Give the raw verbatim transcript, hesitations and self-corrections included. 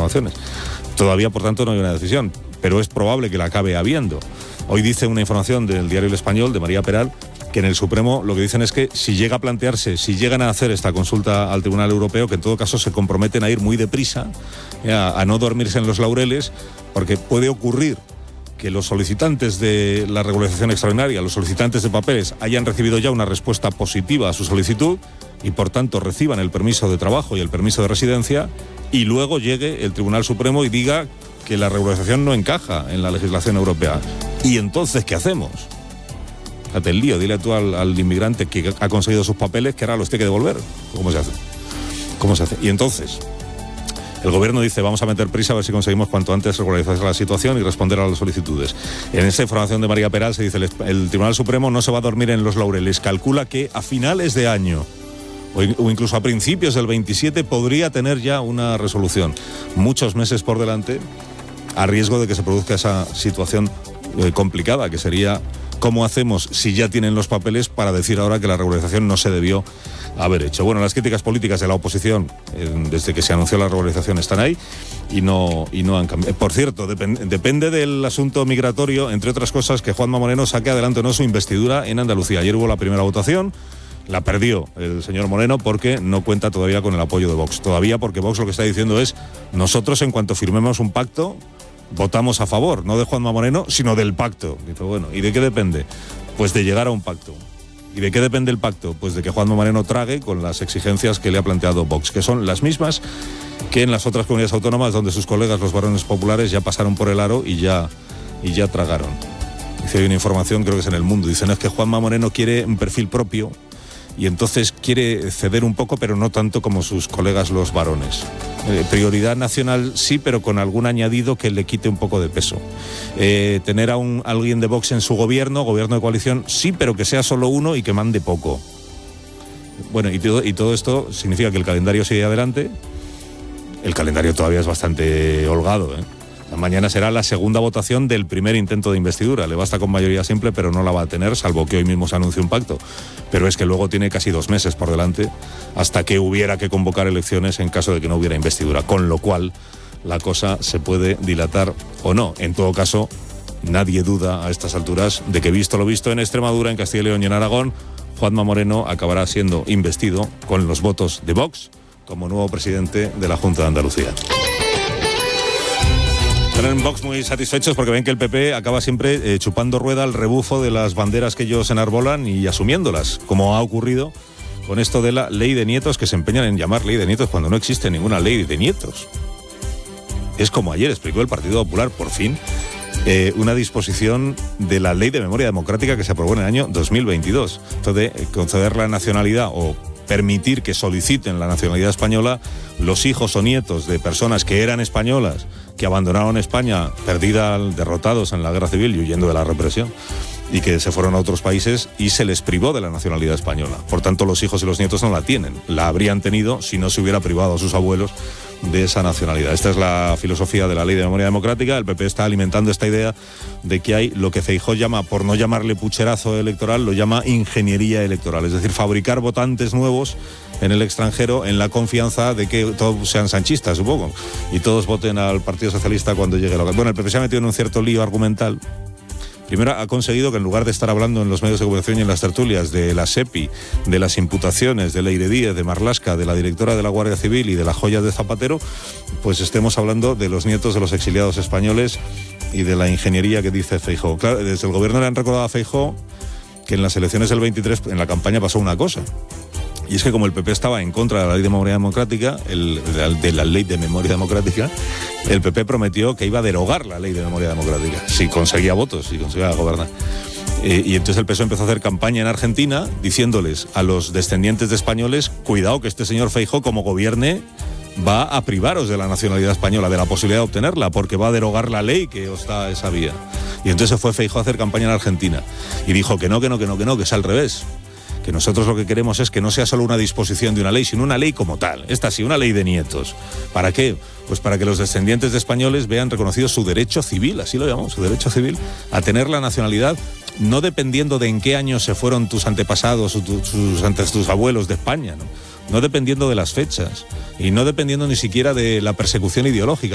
informaciones. Todavía, por tanto, no hay una decisión, pero es probable que la acabe habiendo. Hoy dice una información del diario El Español, de María Peral, que en el Supremo lo que dicen es que si llega a plantearse, si llegan a hacer esta consulta al Tribunal Europeo, que en todo caso se comprometen a ir muy deprisa, a, a no dormirse en los laureles, porque puede ocurrir que los solicitantes de la regularización extraordinaria, los solicitantes de papeles, hayan recibido ya una respuesta positiva a su solicitud y por tanto reciban el permiso de trabajo y el permiso de residencia, y luego llegue el Tribunal Supremo y diga que la regularización no encaja en la legislación europea. ¿Y entonces qué hacemos? Fíjate el lío, dile tú al, al inmigrante que ha conseguido sus papeles que ahora los tiene que devolver. ¿Cómo se hace? ¿Cómo se hace? Y entonces, el gobierno dice, vamos a meter prisa a ver si conseguimos cuanto antes regularizar la situación y responder a las solicitudes. En esta información de María Peral se dice, el, el Tribunal Supremo no se va a dormir en los laureles. Calcula que a finales de año, o, o incluso a principios del veintisiete, podría tener ya una resolución. Muchos meses por delante, a riesgo de que se produzca esa situación eh, complicada, que sería cómo hacemos si ya tienen los papeles para decir ahora que la regularización no se debió haber hecho. Bueno, las críticas políticas de la oposición eh, desde que se anunció la regularización están ahí y no, y no han cambiado. Por cierto, depend, depende del asunto migratorio, entre otras cosas, que Juanma Moreno saque adelante o no su investidura en Andalucía. Ayer hubo la primera votación, la perdió el señor Moreno porque no cuenta todavía con el apoyo de Vox. Todavía porque Vox lo que está diciendo es, nosotros en cuanto firmemos un pacto, votamos a favor, no de Juanma Moreno, sino del pacto. Dice, bueno, ¿y de qué depende? Pues de llegar a un pacto. ¿Y de qué depende el pacto? Pues de que Juanma Moreno trague con las exigencias que le ha planteado Vox, que son las mismas que en las otras comunidades autónomas donde sus colegas, los varones populares, ya pasaron por el aro y ya, y ya tragaron. Dice, hay una información, creo que es en El Mundo, dicen es que Juanma Moreno quiere un perfil propio y entonces quiere ceder un poco, pero no tanto como sus colegas los varones. Eh, prioridad nacional sí, pero con algún añadido que le quite un poco de peso. Eh, tener a, un, a alguien de Vox en su gobierno, gobierno de coalición, sí, pero que sea solo uno y que mande poco. Bueno, y todo, y todo esto significa que el calendario sigue adelante. El calendario todavía es bastante holgado, ¿eh? Mañana será la segunda votación del primer intento de investidura. Le basta con mayoría simple, pero no la va a tener, salvo que hoy mismo se anuncie un pacto. Pero es que luego tiene casi dos meses por delante hasta que hubiera que convocar elecciones en caso de que no hubiera investidura. Con lo cual, la cosa se puede dilatar o no. En todo caso, nadie duda a estas alturas de que, visto lo visto en Extremadura, en Castilla y León y en Aragón, Juanma Moreno acabará siendo investido con los votos de Vox como nuevo presidente de la Junta de Andalucía. Están en Vox muy satisfechos porque ven que el P P acaba siempre eh, chupando rueda al rebufo de las banderas que ellos enarbolan y asumiéndolas, como ha ocurrido con esto de la ley de nietos, que se empeñan en llamar ley de nietos cuando no existe ninguna ley de nietos. Es como ayer explicó el Partido Popular, por fin, eh, una disposición de la Ley de Memoria Democrática que se aprobó en el año dos mil veintidós. Esto de eh, conceder la nacionalidad o permitir que soliciten la nacionalidad española los hijos o nietos de personas que eran españolas, que abandonaron España perdidas, derrotados en la guerra civil y huyendo de la represión, y que se fueron a otros países y se les privó de la nacionalidad española. Por tanto, los hijos y los nietos no la tienen. La habrían tenido si no se hubiera privado a sus abuelos de esa nacionalidad. Esta es la filosofía de la Ley de Memoria Democrática. El P P está alimentando esta idea de que hay lo que Feijóo llama, por no llamarle pucherazo electoral, lo llama ingeniería electoral. Es decir, fabricar votantes nuevos en el extranjero en la confianza de que todos sean sanchistas, supongo, y todos voten al Partido Socialista cuando llegue la... Bueno, el P P se ha metido en un cierto lío argumental. Primero, ha conseguido que en lugar de estar hablando en los medios de comunicación y en las tertulias de la SEPI, de las imputaciones de Leire Díez, de Marlaska, de la directora de la Guardia Civil y de la joya de Zapatero, pues estemos hablando de los nietos de los exiliados españoles y de la ingeniería que dice Feijóo. Claro, desde el gobierno le han recordado a Feijóo que en las elecciones del veintitrés, en la campaña, pasó una cosa. Y es que como el P P estaba en contra de la Ley de Memoria Democrática, el, de la Ley de Memoria Democrática, el P P prometió que iba a derogar la Ley de Memoria Democrática, si conseguía votos, si conseguía gobernar. Eh, y entonces el P S O E empezó a hacer campaña en Argentina, diciéndoles a los descendientes de españoles, cuidado que este señor Feijóo, como gobierne, va a privaros de la nacionalidad española, de la posibilidad de obtenerla, porque va a derogar la ley que os da esa vía. Y entonces se fue Feijóo a hacer campaña en Argentina. Y dijo que no, que no, que no, que no, que es al revés. Que nosotros lo que queremos es que no sea solo una disposición de una ley, sino una ley como tal. Esta sí, una ley de nietos. ¿Para qué? Pues para que los descendientes de españoles vean reconocido su derecho civil, así lo llamamos, su derecho civil, a tener la nacionalidad, no dependiendo de en qué año se fueron tus antepasados o tu, sus, antes tus abuelos de España, ¿no? No dependiendo de las fechas y no dependiendo ni siquiera de la persecución ideológica.